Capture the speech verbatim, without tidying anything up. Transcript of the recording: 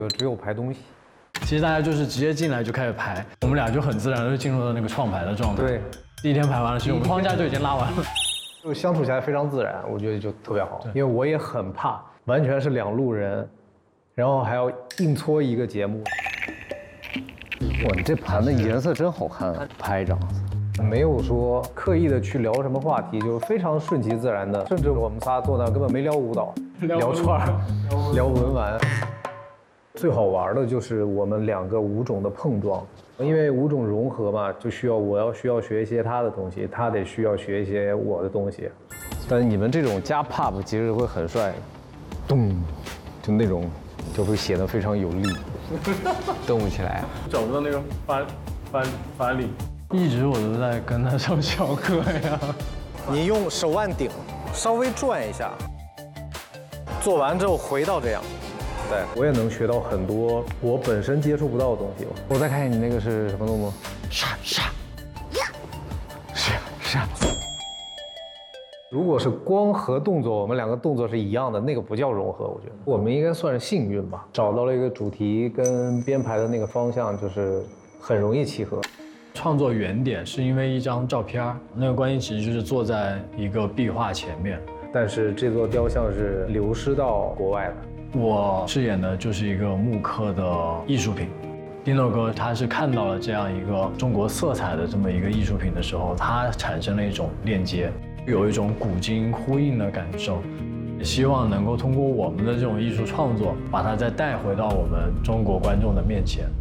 就只有排东西。 其实大家就是直接进来就开始排，我们俩就很自然的就进入了那个创排的状态。 对， 第一天排完了，其实我们框架就已经拉完了， 就相处起来非常自然，我觉得就特别好。因为我也很怕，完全是两路人，然后还要硬搓一个节目。 哇，你这盘的颜色真好看啊！拍一张。 没有说刻意的去聊什么话题，就非常顺其自然的，甚至我们仨坐那根本没聊舞蹈，聊串儿，聊文玩。最好玩的就是我们两个舞种的碰撞，因为舞种融合嘛，就需要我要需要学一些他的东西，他得需要学一些我的东西。 但是你们这种加 pop 其实会很帅，咚，就那种就会显得非常有力，动不起来。 找不到那个发发发力。一直我都在跟他上小课呀。 你用手腕顶，稍微转一下，做完之后回到这样。对，我也能学到很多我本身接触不到的东西。 我再看看你那个是什么动作？杀杀呀，杀杀。 如果是光和动作，我们两个动作是一样的，那个不叫融合。我觉得我们应该算是幸运吧，找到了一个主题跟编排的那个方向，就是很容易契合。 创作原点是因为一张照片，那个关系其实就是坐在一个壁画前面， 但是这座雕像是流失到国外的。 我饰演的就是一个木刻的艺术品。丁诺哥他是看到了这样一个中国色彩的这么一个艺术品的时候，他产生了一种链接，有一种古今呼应的感受。也希望能够通过我们的这种艺术创作，把它再带回到我们中国观众的面前。